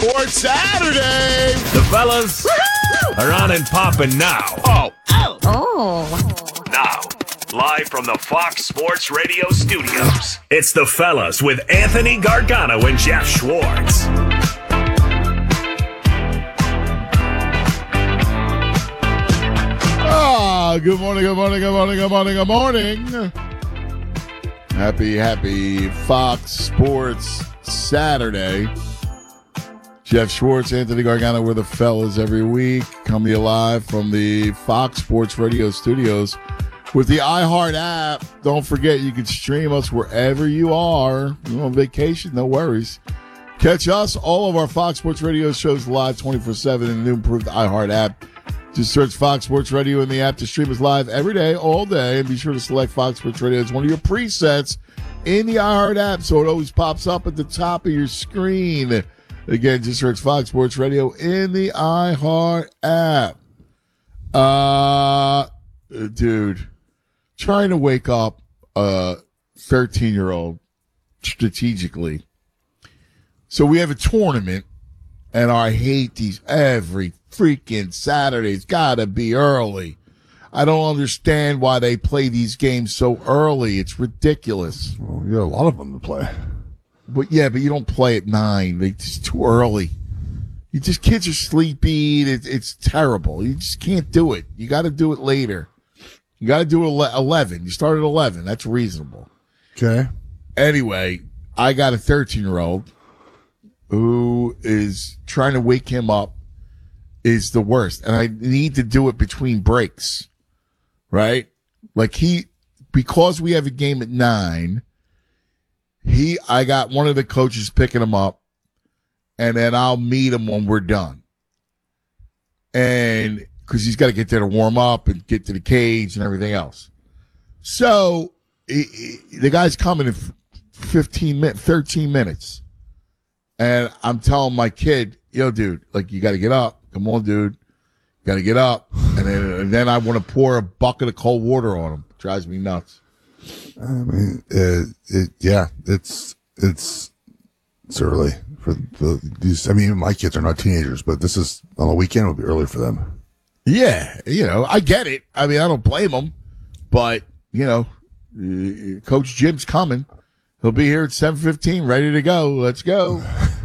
Sports Saturday. The fellas are on and popping now. Now, live from the Fox Sports Radio studios, it's the fellas with Anthony Gargano and Jeff Schwartz. Good morning. Happy Fox Sports Saturday. Jeff Schwartz, Anthony Gargano, we're the fellas every week. Coming to you live from the Fox Sports Radio studios with the iHeart app. Don't forget, you can stream us wherever you are. You're on vacation, no worries. Catch us, all of our Fox Sports Radio shows live 24/7 in the new improved iHeart app. Just search Fox Sports Radio in the app to stream us live every day, all day, and be sure to select Fox Sports Radio as one of your presets in the iHeart app so it always pops up at the top of your screen. Again, just search Fox Sports Radio in the iHeart app. Dude, trying to wake up a 13-year-old strategically. So we have a tournament, and I hate these every freaking Saturday. It's got to be early. I don't understand why they play these games so early. It's ridiculous. Well, you got a lot of them to play. But you don't play at 9. It's too early. Kids are sleepy. It's terrible. You just can't do it. You got to do it later. You got to do it 11. You start at 11. That's reasonable. Okay. Anyway, I got a 13-year-old who is trying to wake him up is the worst. And I need to do it between breaks, right? Like because we have a game at 9, I got one of the coaches picking him up, and then I'll meet him when we're done. And because he's got to get there to warm up and get to the cage and everything else. So the guy's coming in 13 minutes. And I'm telling my kid, yo, dude, like, you got to get up. Come on, dude. You got to get up. And then I want to pour a bucket of cold water on him. It drives me nuts. I mean, it's early for these. I mean, my kids are not teenagers, but this is on the weekend. It'll be early for them. Yeah, I get it. I mean, I don't blame them, but Coach Jim's coming. He'll be here at 7:15, ready to go. Let's go.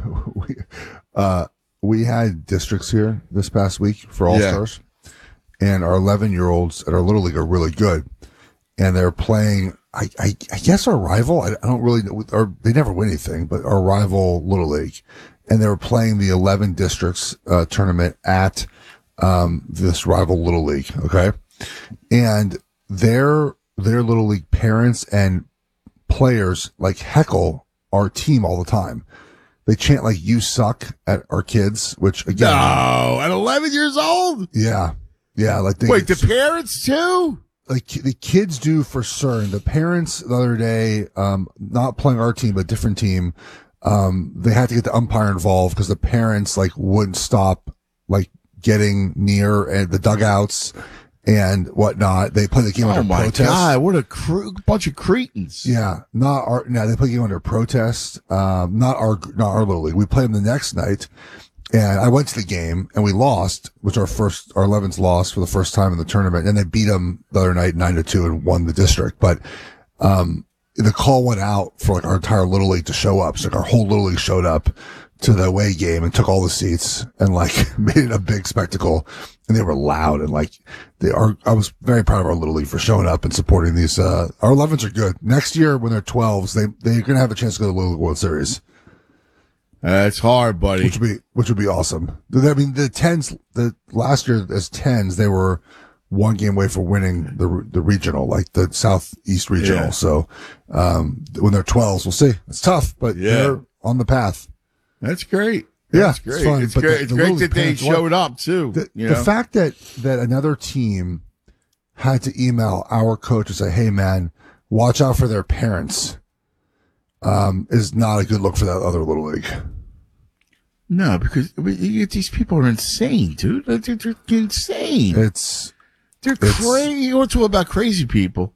We had districts here this past week for All-Stars, and our 11-year-olds at our Little League are really good. And they're playing, I guess our rival, I don't really know, they never win anything, but our rival Little League. And they were playing the 11 districts tournament at this rival Little League, okay? And their Little League parents and players like heckle our team all the time. They chant like "you suck" at our kids, which again, no, at 11 years old. Yeah. Like wait, the parents too? Like the kids do for certain. The parents the other day, not playing our team but different team, they had to get the umpire involved because the parents like wouldn't stop like getting near the dugouts and whatnot. They play the game under protest. Oh my God, what a bunch of cretins. Yeah, they play the game under protest. Not our Little League. We played them the next night, and I went to the game and we lost, which our 11s lost for the first time in the tournament. And they beat them the other night 9-2 and won the district. But the call went out for like our entire Little League to show up. So like our whole Little League showed up to the away game and took all the seats and like made it a big spectacle. And they were loud and like I was very proud of our Little League for showing up and supporting these. Our 11s are good. Next year when they're 12s, they're going to have a chance to go to the Little League World Series. It's hard, buddy. Which would be awesome. I mean, the 10s, the last year as 10s, they were one game away for winning the regional, like the Southeast regional. Yeah. So, when they're 12s, we'll see. It's tough, but they're on the path. That's great. That's great. Fun, it's great. It's great that they showed up too. The fact that another team had to email our coach and say, "Hey, man, watch out for their parents," is not a good look for that other Little League. No, because these people are insane, dude. They're insane. They're crazy. You want to talk about crazy people?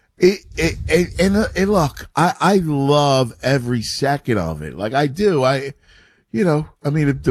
And look, I love every second of it. Like I do. I mean,